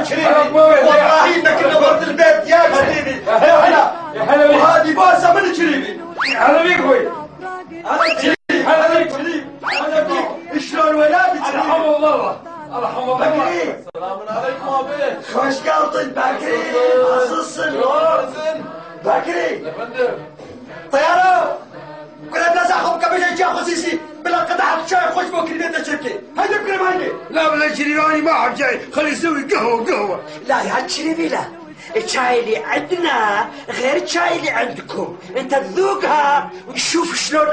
شريفي والله انك نورت البيت يا شريفي. يا هلا وهذه بوسه من شريفي. هلا بيك اخوي. هلا شريفي. هلا بيك شريفي. هلا بيك. شلون ولادك؟ الحمد لله. الحمد لله. بكري. السلام عليكم ابي. خوش قلطن بكري. عصصن بكري. يا فندم. طياره كلها بلازا خم كبش جا خصيصي بلا قطعه شاي خوش بكري بيت الشركه. هيدا بكري ما هيدا. لا بلا شريفاني ما حد جاي، خلي يسوي قهوه. لا يا شريفي لا، الشاي اللي عندنا غير الشاي اللي عندكم، انت تذوقها وتشوف شلون